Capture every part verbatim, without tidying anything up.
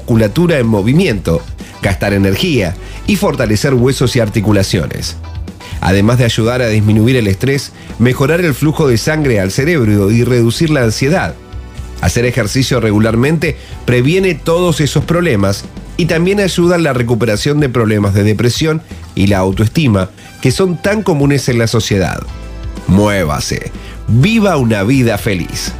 musculatura en movimiento, gastar energía y fortalecer huesos y articulaciones. Además de ayudar a disminuir el estrés, mejorar el flujo de sangre al cerebro y reducir la ansiedad. Hacer ejercicio regularmente previene todos esos problemas y también ayuda en la recuperación de problemas de depresión y la autoestima que son tan comunes en la sociedad. Muévase, viva una vida feliz.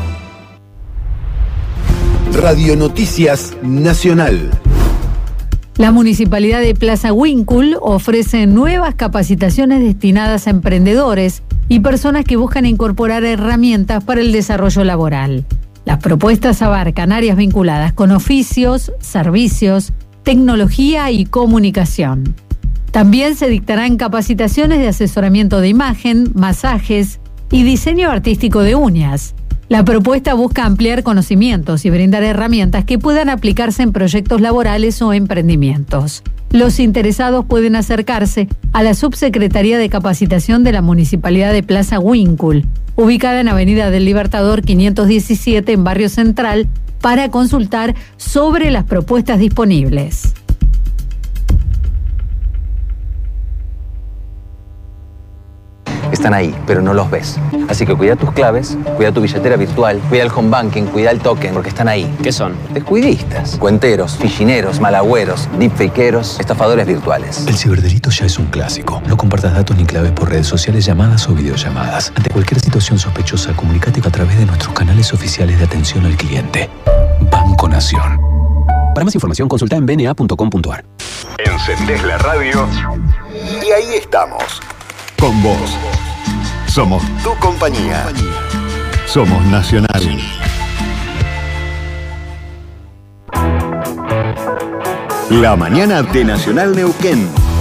Radio Noticias Nacional. La Municipalidad de Plaza Huíncul ofrece nuevas capacitaciones destinadas a emprendedores y personas que buscan incorporar herramientas para el desarrollo laboral. Las propuestas abarcan áreas vinculadas con oficios, servicios, tecnología y comunicación. También se dictarán capacitaciones de asesoramiento de imagen, masajes y diseño artístico de uñas. La propuesta busca ampliar conocimientos y brindar herramientas que puedan aplicarse en proyectos laborales o emprendimientos. Los interesados pueden acercarse a la Subsecretaría de Capacitación de la Municipalidad de Plaza Huíncul, ubicada en Avenida del Libertador quinientos diecisiete en Barrio Central, para consultar sobre las propuestas disponibles. Están ahí, pero no los ves. Así que cuida tus claves, cuida tu billetera virtual, cuida el home banking, cuida el token, porque están ahí. ¿Qué son? Descuidistas, cuenteros, fichineros, malagüeros, deepfakeros, estafadores virtuales. El ciberdelito ya es un clásico. No compartas datos ni claves por redes sociales, llamadas o videollamadas. Ante cualquier situación sospechosa, comunícate a través de nuestros canales oficiales de atención al cliente. Banco Nación. Para más información, consulta en b n a punto com punto a r. Encendés la radio y ahí estamos. Con vos. Somos tu compañía. Somos Nacional. La mañana de Nacional Neuquén.